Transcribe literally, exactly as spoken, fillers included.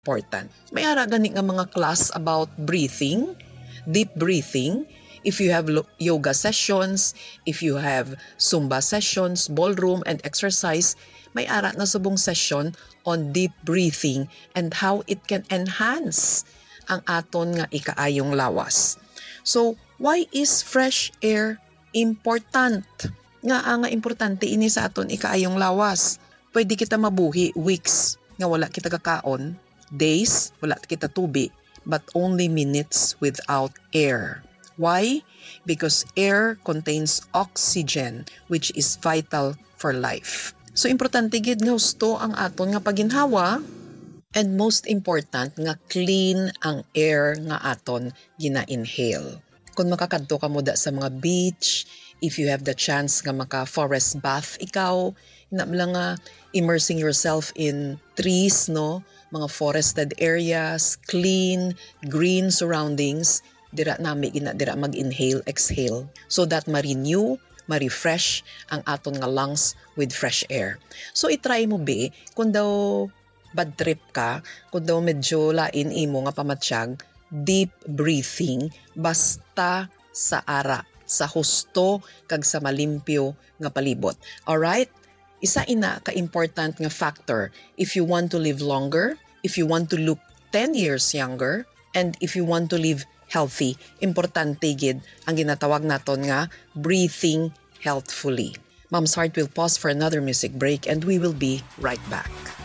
important. May ara gani nga mga class about breathing, deep breathing. If you have yoga sessions, if you have Zumba sessions, ballroom and exercise, may ara na subong session on deep breathing and how it can enhance ang aton nga ikaayong lawas. So, why is fresh air important? Nga nga importante ini sa aton ikaayong lawas. Pwede kita mabuhi weeks nga wala kita kakaon, days wala kita tubi, but only minutes without air. Why? Because air contains oxygen, which is vital for life. So, importante gid nga husto ang aton nga paginhawa, and most important nga clean ang air nga aton gina-inhale. Kung makakadto ka mo da sa mga beach, if you have the chance nga maka-forest bath ikaw, na lang nga immersing yourself in trees, no? Mga forested areas, clean, green surroundings, dira nami gina dira mag-inhale, exhale, so that ma-renew, ma-refresh ang aton nga lungs with fresh air. So itry mo be, kung daw bad trip ka, kung daw medyo lain imo nga pamatsyag, deep breathing basta sa ara, sa husto kag sa malimpyo nga palibot. Alright? Isa ina ka-important nga factor if you want to live longer, if you want to look ten years younger, and if you want to live healthy, importante gid ang ginatawag naton nga breathing healthfully. Mom's Heart will pause for another music break and we will be right back.